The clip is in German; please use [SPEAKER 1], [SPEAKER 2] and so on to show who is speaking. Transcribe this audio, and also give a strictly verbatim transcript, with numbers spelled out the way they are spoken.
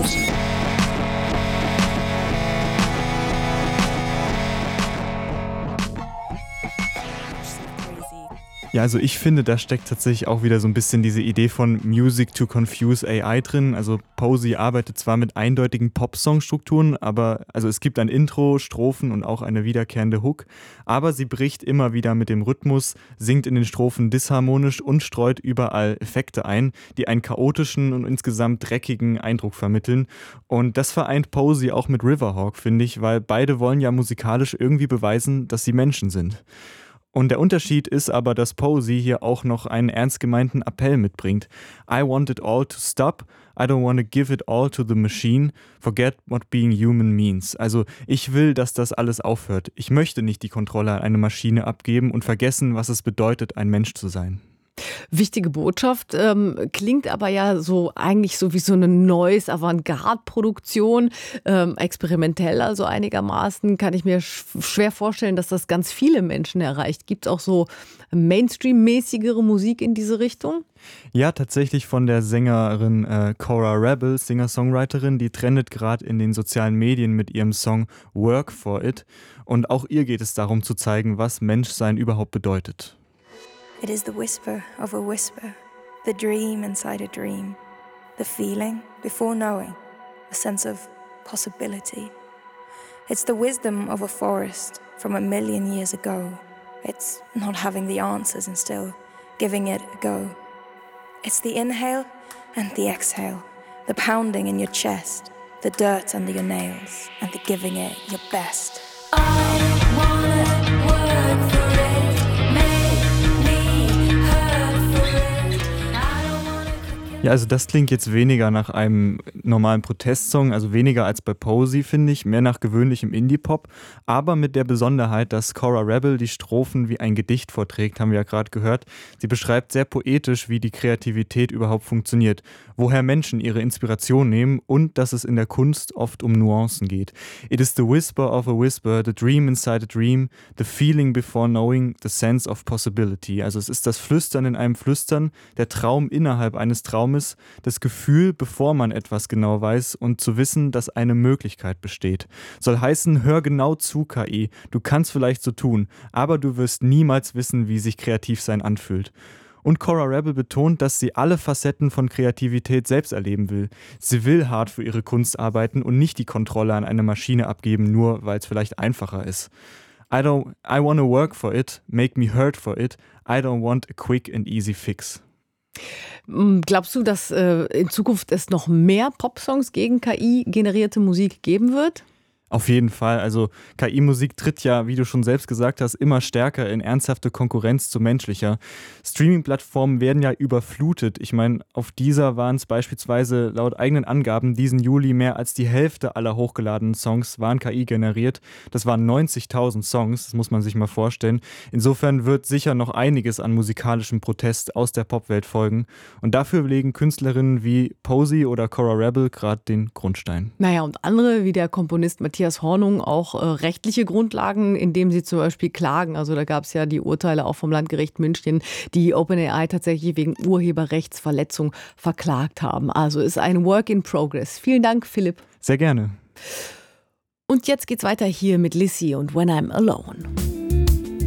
[SPEAKER 1] Jazz.
[SPEAKER 2] Ja, also ich finde, da steckt tatsächlich auch wieder so ein bisschen diese Idee von Music to Confuse A I drin. Also Posey arbeitet zwar mit eindeutigen Pop-Song-Strukturen, aber also es gibt ein Intro, Strophen und auch eine wiederkehrende Hook, aber sie bricht immer wieder mit dem Rhythmus, singt in den Strophen disharmonisch und streut überall Effekte ein, die einen chaotischen und insgesamt dreckigen Eindruck vermitteln. Und das vereint Posey auch mit Riverhawk, finde ich, weil beide wollen ja musikalisch irgendwie beweisen, dass sie Menschen sind. Und der Unterschied ist aber, dass Posey hier auch noch einen ernst gemeinten Appell mitbringt. I want it all to stop, I don't want to give it all to the machine, forget what being human means. Also ich will, dass das alles aufhört. Ich möchte nicht die Kontrolle an eine Maschine abgeben und vergessen, was es bedeutet, ein Mensch zu sein.
[SPEAKER 1] Wichtige Botschaft, ähm, klingt aber ja so eigentlich so wie so eine neues Avantgarde-Produktion, ähm, experimentell also einigermaßen, kann ich mir sch- schwer vorstellen, dass das ganz viele Menschen erreicht. Gibt es auch so Mainstream-mäßigere Musik in diese Richtung?
[SPEAKER 2] Ja, tatsächlich von der Sängerin äh, Cora Rebel, Singer-Songwriterin, die trendet gerade in den sozialen Medien mit ihrem Song Work for It. Und auch ihr geht es darum zu zeigen, was Menschsein überhaupt bedeutet.
[SPEAKER 3] It is the whisper of a whisper, the dream inside a dream, the feeling before knowing, a sense of possibility. It's the wisdom of a forest from a million years ago. It's not having the answers and still giving it a go. It's the inhale and the exhale, the pounding in your chest, the dirt under your nails, and the giving it your best. I wanna work for it.
[SPEAKER 2] Ja, also das klingt jetzt weniger nach einem normalen Protestsong, also weniger als bei Posey, finde ich, mehr nach gewöhnlichem Indie-Pop, aber mit der Besonderheit, dass Cora Rebel die Strophen wie ein Gedicht vorträgt, haben wir ja gerade gehört. Sie beschreibt sehr poetisch, wie die Kreativität überhaupt funktioniert, woher Menschen ihre Inspiration nehmen und dass es in der Kunst oft um Nuancen geht. It is the whisper of a whisper, the dream inside a dream, the feeling before knowing, the sense of possibility. Also es ist das Flüstern in einem Flüstern, der Traum innerhalb eines Traumes, das Gefühl, bevor man etwas genau weiß und zu wissen, dass eine Möglichkeit besteht. Soll heißen, hör genau zu, K I. Du kannst vielleicht so tun, aber du wirst niemals wissen, wie sich Kreativsein anfühlt. Und Cora Rebel betont, dass sie alle Facetten von Kreativität selbst erleben will. Sie will hart für ihre Kunst arbeiten und nicht die Kontrolle an eine Maschine abgeben, nur weil es vielleicht einfacher ist. I don't, I want to work for it, make me hurt for it. I don't want a quick and easy fix.
[SPEAKER 1] Glaubst du, dass äh, in Zukunft es noch mehr Popsongs gegen K I-generierte Musik geben wird?
[SPEAKER 2] Auf jeden Fall. Also K I-Musik tritt ja, wie du schon selbst gesagt hast, immer stärker in ernsthafte Konkurrenz zu menschlicher. Streaming-Plattformen werden ja überflutet. Ich meine, auf dieser waren es beispielsweise laut eigenen Angaben diesen Juli mehr als die Hälfte aller hochgeladenen Songs waren K I generiert. Das waren neunzigtausend Songs, das muss man sich mal vorstellen. Insofern wird sicher noch einiges an musikalischem Protest aus der Popwelt folgen. Und dafür legen Künstlerinnen wie Posey oder Cora Rebel gerade den Grundstein.
[SPEAKER 1] Naja, und andere wie der Komponist Matthias Hornung auch äh, rechtliche Grundlagen, indem sie zum Beispiel klagen. Also da gab es ja die Urteile auch vom Landgericht München, die OpenAI tatsächlich wegen Urheberrechtsverletzung verklagt haben. Also ist ein Work in Progress. Vielen Dank, Philipp.
[SPEAKER 2] Sehr gerne.
[SPEAKER 1] Und jetzt geht's weiter hier mit Lizzie und When I'm Alone.